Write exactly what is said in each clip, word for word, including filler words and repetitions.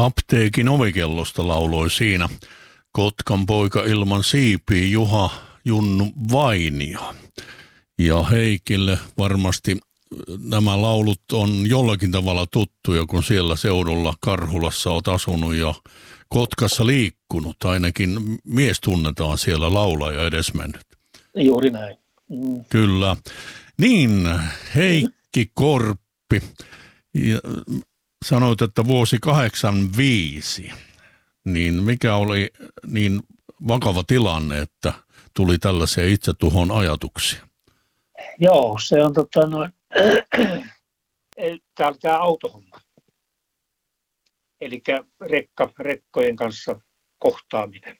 Apteekin ovikellosta lauloi siinä Kotkan poika ilman siipiä Juha Junnu Vainio. Ja Heikille varmasti nämä laulut on jollakin tavalla tuttuja, kun siellä seudulla Karhulassa olet asunut ja Kotkassa liikkunut. Ainakin mies tunnetaan siellä laulaja edesmennyt. Juuri näin. Mm. Kyllä. Niin, Heikki Korppi. Ja sanoit, että vuosi kahdeksankymmentäviisi. Niin mikä oli niin vakava tilanne, että tuli tällaisia itsetuhon ajatuksia? Joo, se on tota noin, tämä tämä autohomma. Eli rekka, rekkojen kanssa kohtaaminen.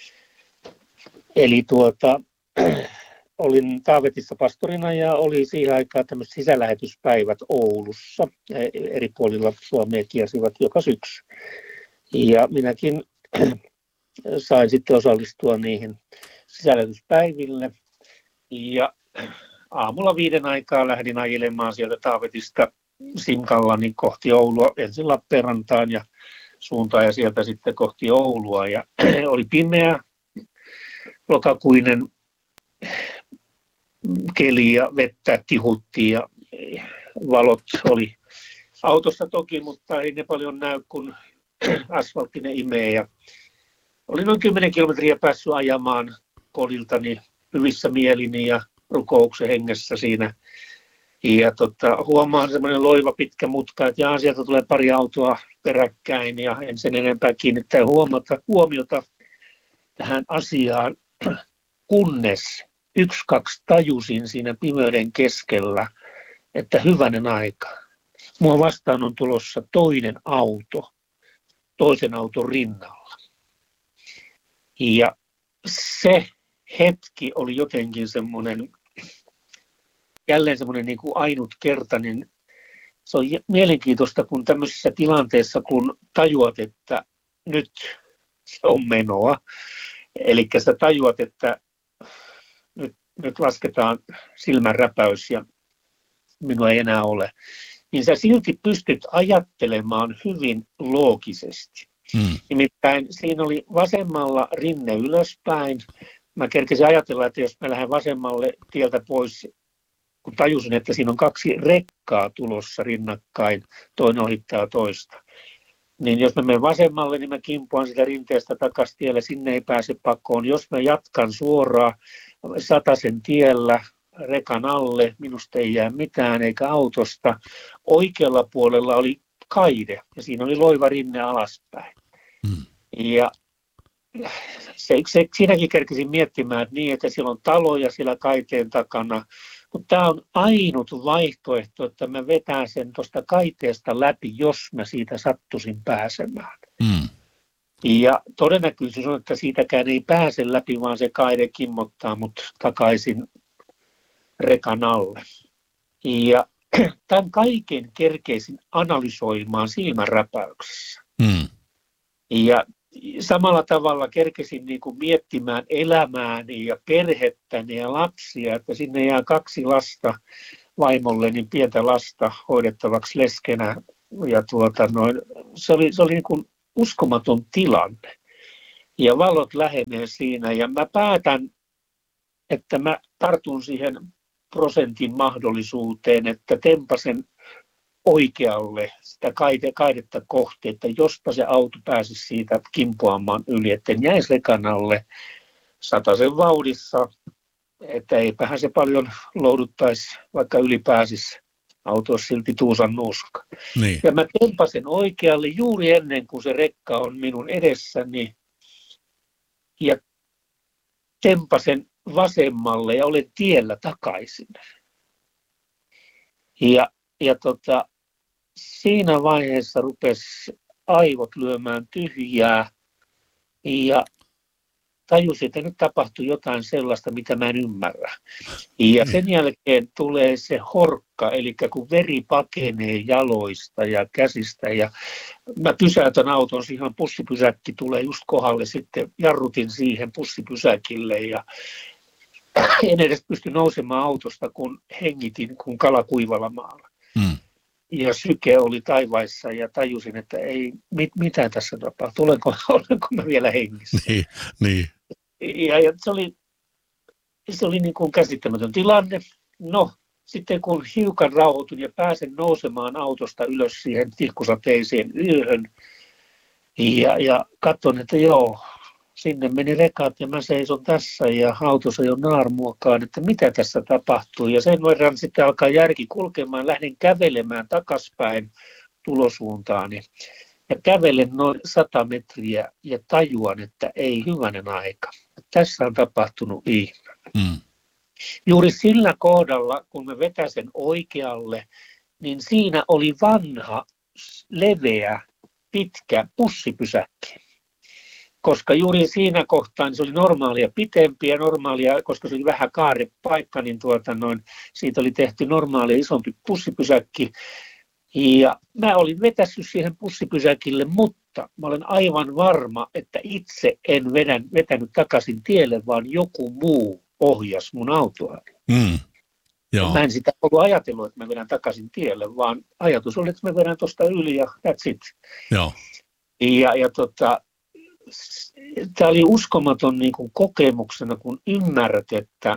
Eli tuota, olin Taavetissa pastorina ja oli siihen aikaan tämmöiset sisälähetyspäivät Oulussa. Eri puolilla Suomea kiersivät joka syksy. Ja minäkin sain sitten osallistua niihin sisälähetyspäiville. Ja aamulla viiden aikaa lähdin ajelemaan sieltä Taavetista Simkallani kohti Oulua, ensin Lappeenrantaan ja suuntaan ja sieltä sitten kohti Oulua. Ja oli pimeä, lokakuinen keli ja vettä tihutti ja valot oli autossa toki, mutta ei ne paljon näy, kun asfaltti ne imee. Ja olin noin kymmenen kilometriä päässyt ajamaan kodiltani hyvissä mielini ja rukouksen hengessä siinä. Ja tota, huomaan semmoinen loiva pitkä mutka, että jaa, sieltä tulee pari autoa peräkkäin ja en sen enempää kiinnittää huomata, huomiota tähän asiaan, kunnes yksi, kaksi tajusin siinä pimeyden keskellä, että hyvänen aika. Mua vastaan on tulossa toinen auto, toisen auton rinnalla. Ja se hetki oli jotenkin semmoinen, jälleen semmoinen niin kuin ainutkertainen. Se on mielenkiintoista, kun tämmöisessä tilanteessa, kun tajuat, että nyt se on menoa, eli sä tajuat, että nyt, nyt lasketaan silmänräpäys ja minua ei enää ole, niin sä silti pystyt ajattelemaan hyvin loogisesti. Hmm. Nimittäin siinä oli vasemmalla rinne ylöspäin. Mä kerkesin ajatella, että jos mä lähden vasemmalle tieltä pois, kun tajusin, että siinä on kaksi rekkaa tulossa rinnakkain, toinen ohittaa toista. Niin jos mä menen vasemmalle, niin mä kimpuan sitä rinteestä takaisin tielle, sinne ei pääse pakoon. Jos mä jatkan suoraan satasen tiellä rekan alle, minusta ei jää mitään eikä autosta. Oikealla puolella oli kaide ja siinä oli loiva rinne alaspäin. Hmm. Ja se, se, siinäkin kerkesin miettimään, että niin, että siellä on taloja siellä kaiteen takana, mutta tämä on ainut vaihtoehto, että mä vetän sen tuosta kaiteesta läpi, jos mä siitä sattuisin pääsemään. Hmm. Ja todennäköisyys on, että siitäkään ei pääse läpi, vaan se kaide kimmottaa mut takaisin rekan alle. Ja tämän kaiken kerkeisin analysoimaan silmänräpäyksessä. Hmm. Ja samalla tavalla kerkesin niin kuin miettimään elämääni ja perhettäni ja lapsia, että sinne jää kaksi lasta vaimolle, niin pientä lasta hoidettavaksi leskenä. Ja tuota, noin, se oli, se oli niin kuin uskomaton tilanne. Ja valot lähenee siinä ja mä päätän, että mä tartun siihen prosentin mahdollisuuteen, että tempasen oikealle sitä kaide, kaidetta kohti, että jospa se auto pääsisi siitä kimpoamaan yli, että jäisi rekan alle satasen vauhdissa, että eipähän se paljon louduttaisi, vaikka yli pääsisi, auto olisi silti tuusan nuuska. Niin. Ja mä tempasen oikealle juuri ennen kuin se rekka on minun edessäni ja tempasen vasemmalle ja olen tiellä takaisin. Ja, ja tota, siinä vaiheessa rupesi aivot lyömään tyhjää ja tajusin, että nyt tapahtui jotain sellaista, mitä mä en ymmärrä. Ja sen jälkeen tulee se horkka, eli kun veri pakenee jaloista ja käsistä ja mä pysäytän auton, ihan pussipysäkki tulee just kohdalle, sitten jarrutin siihen pussipysäkille ja en edes pysty nousemaan autosta, kun hengitin kuin kala kuivalla maalla. Hmm. ja syke oli taivaissa ja tajusin, että ei, mit, mitä tässä tapahtuu, olenko, olenko mä vielä hengissä. Niin, niin. Ja, ja se oli, se oli niin kuin käsittämätön tilanne. No, sitten kun hiukan rauhoitun ja pääsen nousemaan autosta ylös siihen tihkusateiseen yöhön ja, ja katson, että joo, sinne meni rekat ja mä seison tässä ja autossa jo naarmuakaan, että mitä tässä tapahtuu. Ja sen verran sitten alkaa järki kulkemaan, lähden kävelemään takaspäin tulosuuntaani. Ja kävelen noin sata metriä ja tajuan, että ei hyvänen aika. Tässä on tapahtunut ihme. Mm. Juuri sillä kohdalla, kun mä vetäsen oikealle, niin siinä oli vanha, leveä, pitkä bussipysäkki. Koska juuri siinä kohtaa niin se oli normaalia pitempi ja normaalia, koska se oli vähän kaarepaikka, niin tuota noin, siitä oli tehty normaalia isompi bussipysäkki. Ja mä olin vetässyt siihen bussipysäkille, mutta mä olen aivan varma, että itse en vedän, vetänyt takaisin tielle, vaan joku muu ohjasi mun autoa. Mm. Joo. Mä en sitä ollut ajatellut, että mä vedän takaisin tielle, vaan ajatus oli, että mä vedän tuosta yli ja that's it. Joo. Ja, ja tota, tämä oli uskomaton niin kuin kokemuksena, kun ymmärrät, että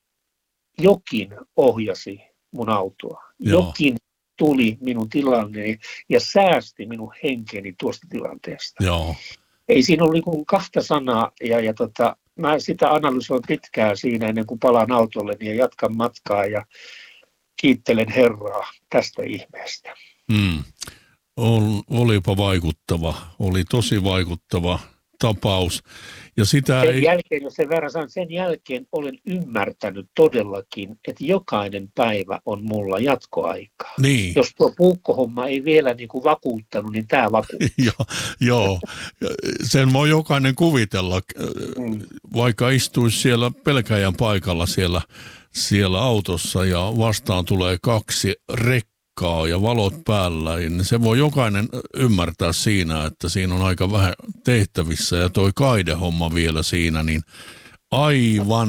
jokin ohjasi mun autoa. Joo. Jokin tuli minun tilanneeni ja säästi minun henkeni tuosta tilanteesta. Joo. Ei siinä ollut niin kuin kahta sanaa ja, ja tota, mä sitä analysoin pitkään siinä ennen kuin palaan autolle ja jatkan matkaa ja kiittelen Herraa tästä ihmeestä. Mm. Ol, olipa vaikuttava, oli tosi vaikuttava tapaus. Ja sitä sen ei... jälkeen, jos sen verran sanon, sen jälkeen olen ymmärtänyt todellakin, että jokainen päivä on mulla jatkoaikaa. Niin. Jos tuo puukkohomma ei vielä niin kuin vakuuttanut, niin tämä vakuuttaa. Joo, joo, sen voi jokainen kuvitella, Mm. vaikka istuisi siellä pelkäjän paikalla siellä, siellä autossa ja vastaan tulee kaksi rekkaa ja valot päällä, niin se voi jokainen ymmärtää siinä, että siinä on aika vähän tehtävissä ja toi kaidehomma vielä siinä, niin aivan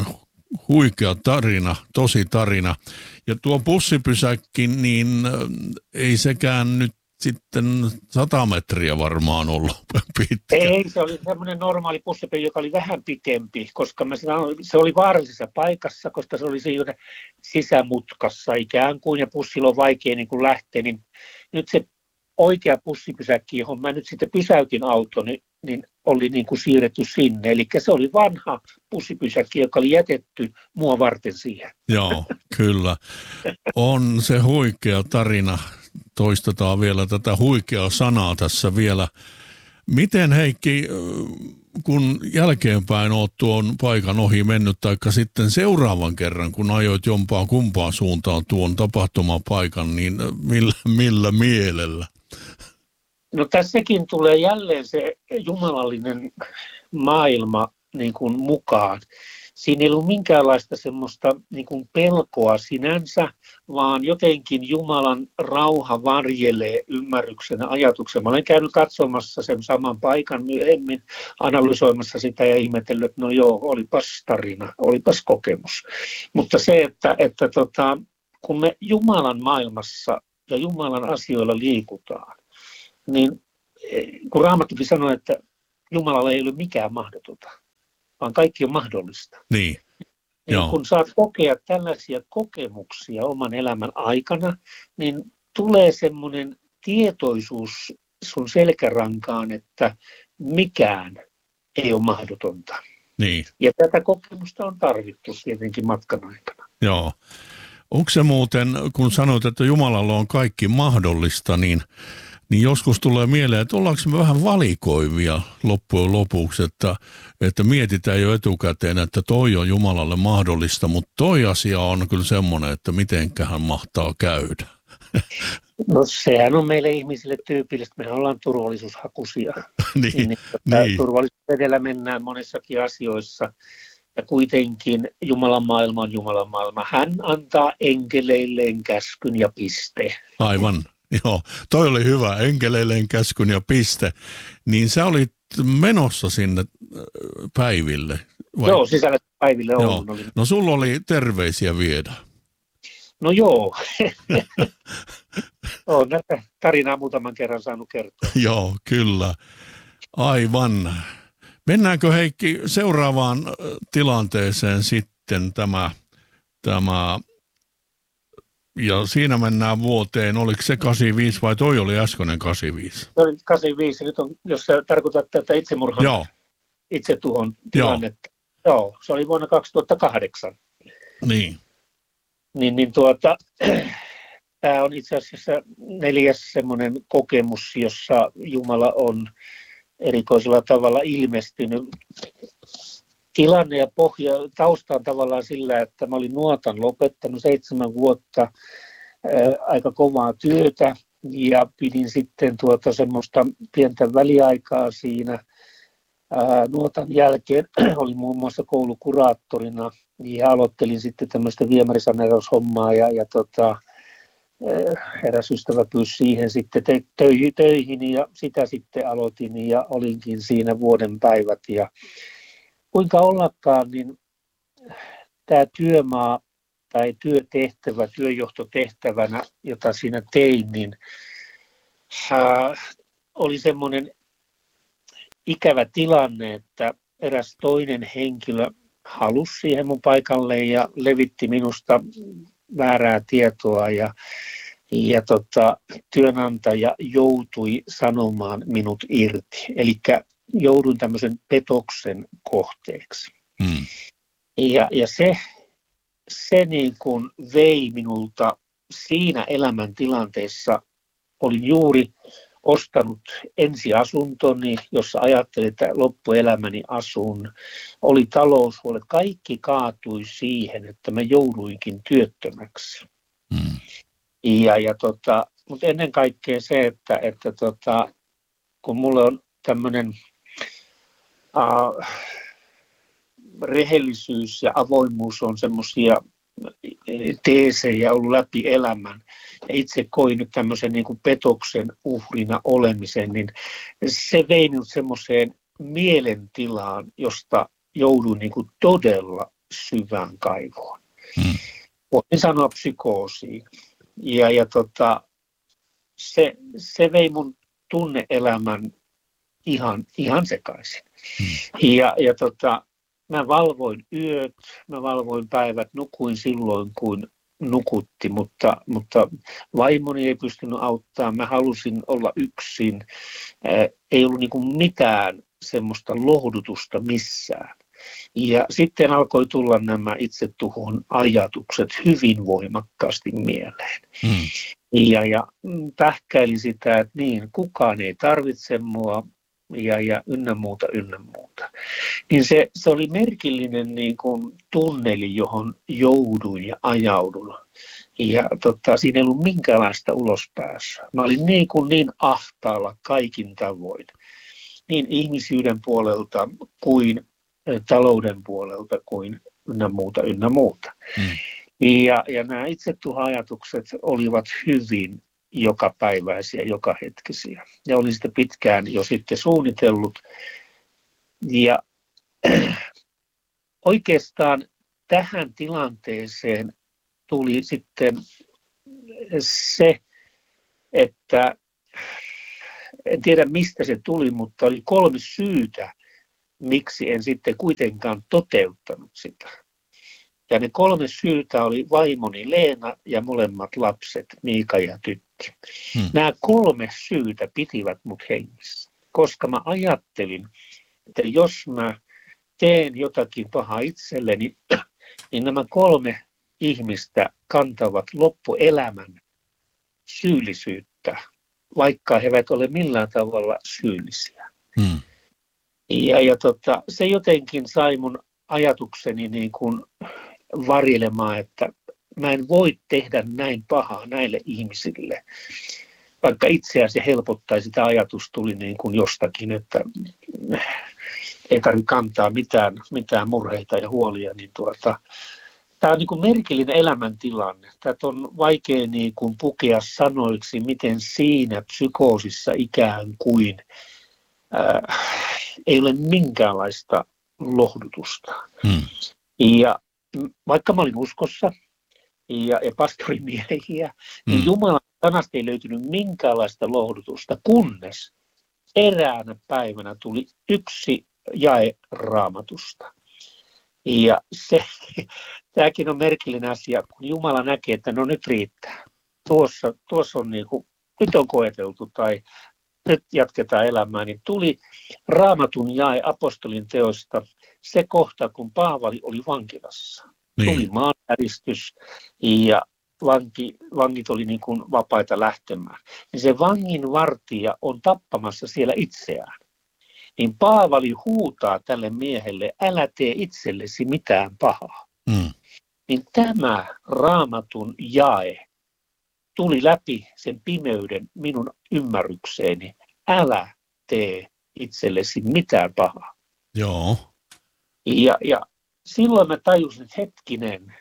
huikea tarina, tosi tarina. Ja tuo bussipysäkki, niin ei sekään nyt sitten sata metriä varmaan ollut pitkä. Ei, se oli semmoinen normaali bussipysäkki, joka oli vähän pitempi, koska mä sanoin, se oli vaarallisessa paikassa, koska se oli siinä sisämutkassa ikään kuin, ja bussilla on vaikea niin kuin lähteä, niin nyt se oikea bussipysäkki, johon mä nyt sitten pysäytin autoni, niin oli niin kuin siirretty sinne. Eli se oli vanha bussipysäkki, joka oli jätetty mua varten siihen. Joo, kyllä. On se huikea tarina. Toistetaan vielä tätä huikeaa sanaa tässä vielä. Miten Heikki, kun jälkeenpäin olet tuon paikan ohi mennyt, taikka sitten seuraavan kerran, kun ajoit jompaan kumpaan suuntaan tuon tapahtumapaikan, niin millä, millä mielellä? No tässäkin tulee jälleen se jumalallinen maailma niin kuin mukaan. Siinä ei ollut minkäänlaista semmoista niin kuin pelkoa sinänsä, vaan jotenkin Jumalan rauha varjelee ymmärryksenä ajatuksen. Mä olen käynyt katsomassa sen saman paikan myöhemmin, analysoimassa sitä ja ihmetellyt, että no joo, olipas tarina, olipas kokemus. Mutta se, että, että tota, kun me Jumalan maailmassa ja Jumalan asioilla liikutaan, niin kun Raamattukin sanoo, että Jumalalla ei ole mikään mahdotonta, vaan kaikki on mahdollista. Niin. Niin kun saat kokea tällaisia kokemuksia oman elämän aikana, niin tulee semmoinen tietoisuus sun selkärankaan, että mikään ei ole mahdotonta. Niin. Ja tätä kokemusta on tarvittu tietenkin matkan aikana. Joo. Onko se muuten, kun sanoit, että Jumalalla on kaikki mahdollista, niin Niin joskus tulee mieleen, että ollaanko me vähän valikoivia loppujen lopuksi, että, että mietitään jo etukäteen, että toi on Jumalalle mahdollista, mutta toi asia on kyllä semmoinen, että mitenköhän mahtaa käydä. No sehän on meille ihmisille tyypillistä, me ollaan turvallisuushakuisia. niin, niin, niin. Turvallisuus edellä mennään monessakin asioissa. Ja kuitenkin Jumalan maailma on Jumalan maailma. Hän antaa enkeleilleen käskyn ja piste. Aivan. Joo, toi oli hyvä, enkeleilleen käskyn ja piste. Niin sä olit menossa sinne päiville? Vai? Joo, sisällä päiville Oulun oli. No sulla oli terveisiä viedä. No joo, olen näitä tarinaa muutaman kerran saanut kertoa. Joo, kyllä. Aivan. Mennäänkö Heikki seuraavaan tilanteeseen sitten tämä, tämä ja siinä mennään vuoteen, oliko se kahdeksankymmentäviisi vai toi oli äskeinen kahdeksankymmentäviisi? Se oli kahdeksankymmentäviisi, nyt on, jos sä tarkoitat tätä itsemurhan, Joo. itsetuhon tilannetta. Joo. Joo, se oli vuonna kaksituhattakahdeksan. Niin. Niin, niin tuota, tämä on itse asiassa neljäs semmoinen kokemus, jossa Jumala on erikoisella tavalla ilmestynyt. Tilanne ja pohja, tausta on tavallaan sillä, että mä olin nuotan lopettanut seitsemän vuotta ää, aika kovaa työtä ja pidin sitten tuota semmoista pientä väliaikaa siinä. Ää, nuotan jälkeen olin muun muassa koulukuraattorina ja aloittelin sitten tämmöistä viemärisaneeraushommaa ja, ja tota, eräs ystävä pyysi siihen sitten te- töihin, töihin ja sitä sitten aloitin ja olinkin siinä vuoden päivät ja kuinka ollakaan, niin tämä työmaa tai työtehtävä, työjohtotehtävänä, jota siinä tein, niin äh, oli semmoinen ikävä tilanne, että eräs toinen henkilö halusi siihen mun paikalle ja levitti minusta väärää tietoa ja, ja tota, työnantaja joutui sanomaan minut irti. Eli joudun tämmöisen petoksen kohteeksi. Hmm. Ja, ja se, se niin kuin vei minulta siinä elämäntilanteessa, olin juuri ostanut ensiasuntoni, jossa ajattelin, että loppuelämäni asun. Oli taloushuolet, kaikki kaatui siihen, että mä jouduinkin työttömäksi. Hmm. Ja, ja tota, mutta ennen kaikkea se, että, että tota, kun mulla on tämmöinen Uh, rehellisyys ja avoimuus on semmoisia teesejä ollut läpi elämän. Ja itse koin nyt tämmöisen niin kuin petoksen uhrina olemisen, niin se vei minut semmoiseen mielentilaan, josta jouduin niin kuin todella syvään kaivoon. Hmm. Voin sanoa psykoosiin. Ja, ja tota, se, se vei mun tunne-elämän ihan, ihan sekaisin. Hmm. Ja, ja tota, mä valvoin yöt, mä valvoin päivät, nukuin silloin kun nukutti, mutta, mutta vaimoni ei pystynyt auttamaan, mä halusin olla yksin, ää, ei ollut niinku mitään semmoista lohdutusta missään. Ja sitten alkoi tulla nämä itsetuhon ajatukset hyvin voimakkaasti mieleen. Hmm. Ja, ja pähkäilin sitä, että niin, kukaan ei tarvitse mua, ja, ja ynnä muuta, ynnä muuta. Niin se, se oli merkillinen niin kuin tunneli, johon jouduin ja ajaudun. Ja tota, siinä ei ollut minkäänlaista ulospääsyä. Mä olin niin, kuin niin ahtaalla kaikin tavoin. Niin ihmisyyden puolelta kuin talouden puolelta kuin ynnä muuta, ynnä muuta. Hmm. Ja, ja nämä itsetuhoajatukset olivat hyvin jokapäiväisiä, joka hetkisiä. Ja olin sitä pitkään jo sitten suunnitellut. Ja oikeastaan tähän tilanteeseen tuli sitten se, että en tiedä mistä se tuli, mutta oli kolme syytä, miksi en sitten kuitenkaan toteuttanut sitä. Ja ne kolme syytä oli vaimoni Leena ja molemmat lapset, Miika ja Tytti. Hmm. Nämä kolme syytä pitivät mut hengissä, koska mä ajattelin, että jos mä teen jotakin pahaa itselleni, niin nämä kolme ihmistä kantavat loppuelämän syyllisyyttä, vaikka he eivät ole millään tavalla syyllisiä. Hmm. Ja, ja tota, se jotenkin sai mun ajatukseni niin kuin varjelemaan, että mä en voi tehdä näin pahaa näille ihmisille, vaikka itseään se helpottaisi, tämä ajatus tuli niin kuin jostakin, että ei tarvitse kantaa mitään, mitään murheita ja huolia, niin tuota, tämä on niin kuin merkillinen elämäntilanne. Tätä on vaikea niin kuin pukea sanoiksi, miten siinä psykoosissa ikään kuin äh, ei ole minkäänlaista lohdutusta. Hmm. Ja vaikka mä olin uskossa ja, ja pastorimiehiä, niin Mm. Jumalan sanasta ei löytynyt minkäänlaista lohdutusta, kunnes eräänä päivänä tuli yksi jae Raamatusta. Ja se, tämäkin on merkillinen asia, kun Jumala näkee, että no nyt riittää. Tuossa, tuossa on niin kuin, nyt on koeteltu tai nyt jatketaan elämää, niin tuli Raamatun jae apostolin teosta se kohta, kun Paavali oli vankilassa. Niin. Tuli maanjäristys ja vanki, vangit oli niin kuin vapaita lähtemään. Niin se vangin vartija on tappamassa siellä itseään. Niin Paavali huutaa tälle miehelle, älä tee itsellesi mitään pahaa. Mm. Niin tämä Raamatun jae tuli läpi sen pimeyden minun ymmärrykseeni. Älä tee itsellesi mitään pahaa. Joo. Ja, ja silloin mä tajusin, että hetkinen,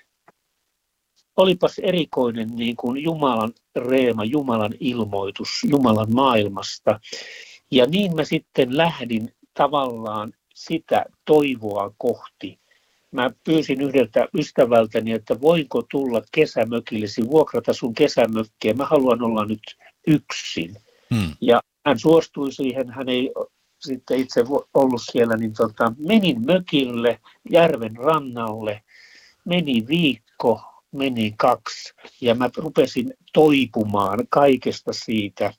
olipas erikoinen niin kuin Jumalan reema, Jumalan ilmoitus Jumalan maailmasta. Ja niin mä sitten lähdin tavallaan sitä toivoa kohti. Mä pyysin yhdeltä ystävältäni, että voinko tulla kesämökillesi, vuokrata sun kesämökkiä. Mä haluan olla nyt yksin. Mm. Ja hän suostui siihen, hän ei sitten itse ollut siellä, niin tota, menin mökille, järven rannalle, meni viikko, meni kaksi, ja mä rupesin toipumaan kaikesta siitä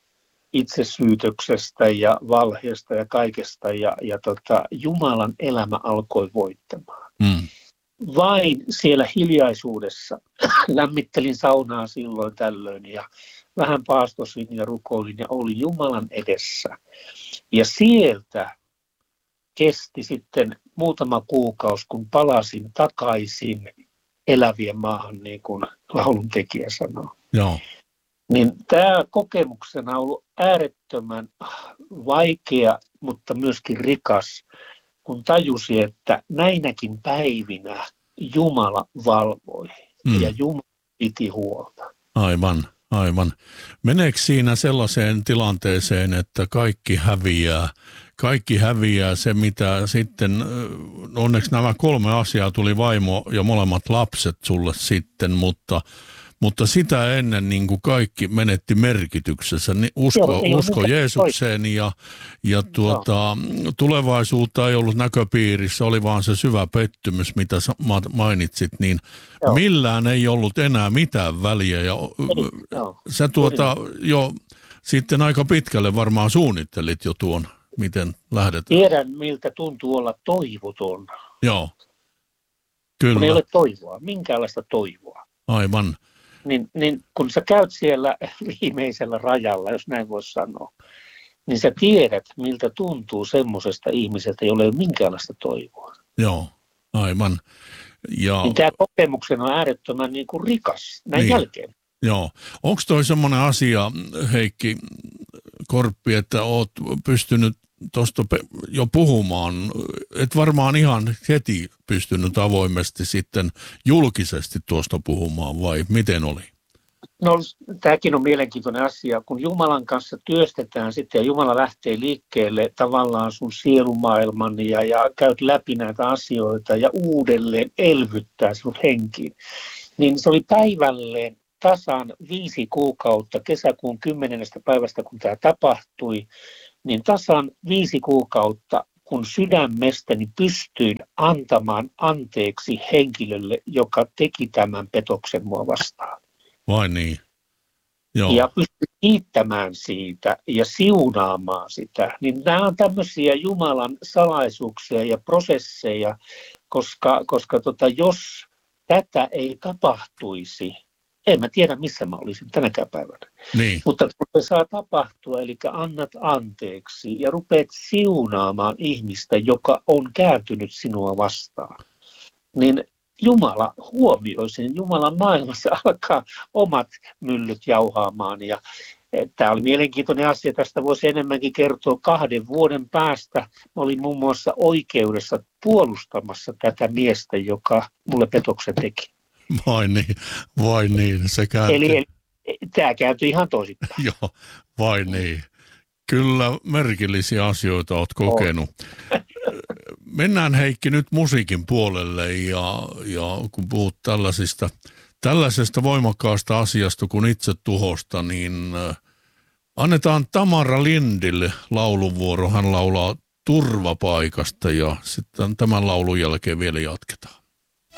itsesyytöksestä ja valheesta ja kaikesta, ja, ja tota, Jumalan elämä alkoi voittamaan. Mm. Vain siellä hiljaisuudessa lämmittelin saunaa silloin tällöin, ja vähän paastosin ja rukoilin ja olin Jumalan edessä. Ja sieltä kesti sitten muutama kuukausi, kun palasin takaisin elävien maahan, niin kuin lauluntekijä sanoo. Joo. Niin tämä kokemuksena on ollut äärettömän vaikea, mutta myöskin rikas, kun tajusi, että näinäkin päivinä Jumala valvoi Mm. ja Jumala piti huolta. Aivan, aivan. Meneekö siinä sellaiseen tilanteeseen, että kaikki häviää? Kaikki häviää se, mitä sitten, onneksi nämä kolme asiaa tuli vaimo ja molemmat lapset sulle sitten, mutta, mutta sitä ennen niin kuin kaikki menetti merkityksessä. Niin usko, Joo, ei usko ole Jeesukseen ja, ja tuota, tulevaisuutta ei ollut näköpiirissä, oli vaan se syvä pettymys, mitä sä mainitsit, niin Joo. millään ei ollut enää mitään väliä. Ja Joo. sä tuota jo sitten aika pitkälle varmaan suunnittelit jo tuon, miten lähdetään. Tiedän, miltä tuntuu olla toivoton, Joo, kun ei kyllä, ole toivoa, minkäänlaista toivoa. aivan. Niin, niin kun sä käyt siellä viimeisellä rajalla, jos näin voisi sanoa, niin sä tiedät, miltä tuntuu semmoisesta ihmiseltä, jolla ei ole minkäänlaista toivoa. Joo, aivan. Ja, Niin tämä kokemuksena on äärettömän niin kuin rikas näin Niin. jälkeen. joo. Onko toi semmoinen asia, Heikki Korppi, että oot pystynyt tuosta jo puhumaan, et varmaan ihan heti pystynyt avoimesti sitten julkisesti tuosta puhumaan, vai miten oli? No, tämäkin on mielenkiintoinen asia, kun Jumalan kanssa työstetään sitten ja Jumala lähtee liikkeelle tavallaan sun sielumaailman ja, ja käyt läpi näitä asioita ja uudelleen elvyttää sinut henkiin. Niin se oli päivälleen tasan viisi kuukautta kesäkuun kymmenennestä päivästä, kun tämä tapahtui, niin tasan viisi kuukautta, kun sydämestäni pystyin antamaan anteeksi henkilölle, joka teki tämän petoksen mua vastaan. Vai niin? Joo. Ja pystyn kiittämään siitä ja siunaamaan sitä, niin nämä on tämmöisiä Jumalan salaisuuksia ja prosesseja, koska, koska tota, jos tätä ei tapahtuisi, en mä tiedä missä mä olisin tänäkään päivänä. Niin. Mutta kun se saa tapahtua, eli annat anteeksi ja rupeat siunaamaan ihmistä, joka on kääntynyt sinua vastaan, niin Jumala huomioi sen. Jumalan maailmassa alkaa omat myllyt jauhaamaan. Ja tämä oli mielenkiintoinen asia. Tästä voisi enemmänkin kertoa kahden vuoden päästä. Mä olin muun muassa oikeudessa puolustamassa tätä miestä, joka mulle petoksen teki. Vai niin, vai niin, se kääntyi. Eli, eli tämä kääntyi ihan toisinpäin. Joo, vai niin. Kyllä merkillisiä asioita olet kokenut. Mennään Heikki nyt musiikin puolelle ja, ja kun puhut tällaisista, tällaisesta voimakkaasta asiasta kuin itsetuhosta, niin annetaan Tamara Lindille lauluvuoro. Hän laulaa Turvapaikasta ja sitten tämän laulun jälkeen vielä jatketaan.